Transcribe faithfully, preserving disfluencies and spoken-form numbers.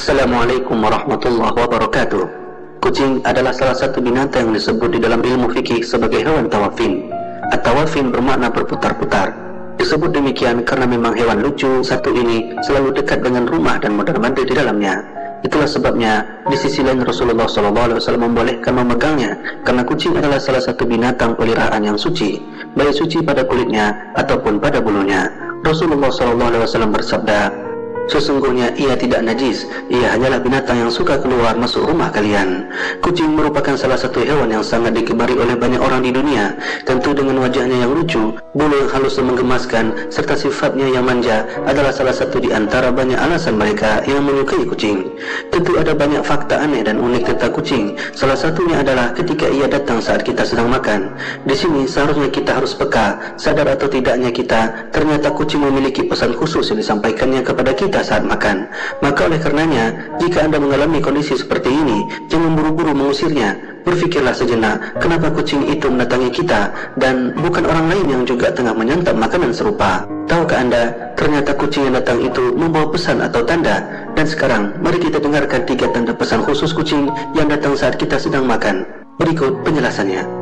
Assalamualaikum warahmatullahi wabarakatuh. Kucing adalah salah satu binatang yang disebut di dalam ilmu fikih sebagai hewan tawafin. At-tawafin bermakna berputar-putar. Disebut demikian karena memang hewan lucu satu ini selalu dekat dengan rumah dan mondar-mandir di dalamnya. Itulah sebabnya di sisi lain Rasulullah shallallahu alaihi wasallam membolehkan memegangnya, karena kucing adalah salah satu binatang peliharaan yang suci, baik suci pada kulitnya ataupun pada bulunya. Rasulullah shallallahu alaihi wasallam bersabda, sesungguhnya ia tidak najis, ia hanyalah binatang yang suka keluar masuk rumah kalian. Kucing merupakan salah satu hewan yang sangat digemari oleh banyak orang di dunia. Tentu dengan wajahnya yang lucu, bulu yang halus dan menggemaskan, serta sifatnya yang manja adalah salah satu di antara banyak alasan mereka yang menyukai kucing. Tentu ada banyak fakta aneh dan unik tentang kucing. Salah satunya adalah ketika ia datang saat kita sedang makan. Di sini seharusnya kita harus peka, sadar atau tidaknya kita, ternyata kucing memiliki pesan khusus yang disampaikannya kepada kita saat makan. Maka oleh karenanya, jika Anda mengalami kondisi seperti ini, jangan buru-buru mengusirnya. Berfikirlah sejenak, kenapa kucing itu mendatangi kita dan bukan orang lain yang juga tengah menyantap makanan serupa. Tahukah Anda, ternyata kucing yang datang itu membawa pesan atau tanda. Dan sekarang, mari kita dengarkan tiga tanda pesan khusus kucing yang datang saat kita sedang makan. Berikut penjelasannya.